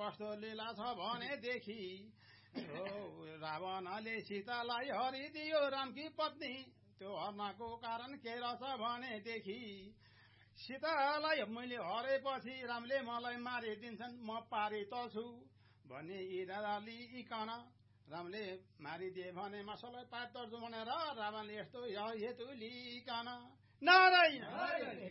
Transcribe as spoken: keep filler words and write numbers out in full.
कस्तो लीला छ भनेदेखि रावणले सीतालाई हरिदियो रामकी पत्नी त्यो हर्नको कारण के रहेछ भनेदेखि सीतालाई मैले हरेपछि रामले मलाई मारिदिन्छन् म पारी त छु भने इरादाले इकन रामले मारिदिए भने मसलाई पार तर्छु भनेर रावणले यस्तो हेतु लिकन नारायण